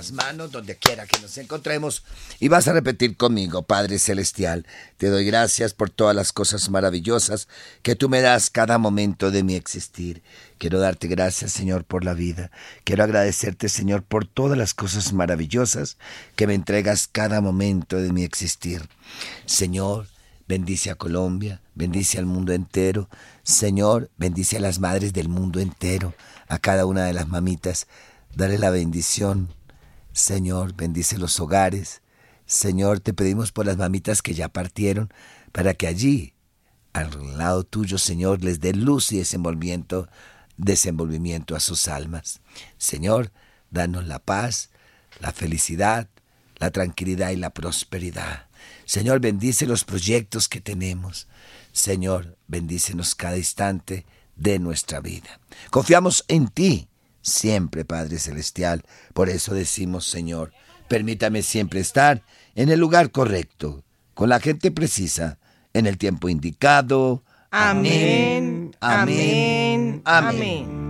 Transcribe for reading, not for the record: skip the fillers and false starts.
las manos donde quiera que nos encontremos y vas a repetir conmigo. Padre Celestial, te doy gracias por todas las cosas maravillosas que tú me das cada momento de mi existir. Quiero darte gracias, Señor, por la vida. Quiero agradecerte, Señor, por todas las cosas maravillosas que me entregas cada momento de mi existir. Señor, bendice a Colombia, bendice al mundo entero. Señor, bendice a las madres del mundo entero, a cada una de las mamitas. Dale la bendición. Señor, bendice los hogares. Señor, te pedimos por las mamitas que ya partieron, para que allí, al lado tuyo, Señor, les dé luz y desenvolvimiento a sus almas. Señor, danos la paz, la felicidad, la tranquilidad y la prosperidad. Señor, bendice los proyectos que tenemos. Señor, bendícenos cada instante de nuestra vida. Confiamos en ti siempre, Padre Celestial. Por eso decimos, Señor, permítame siempre estar en el lugar correcto, con la gente precisa, en el tiempo indicado. Amén, amén, amén.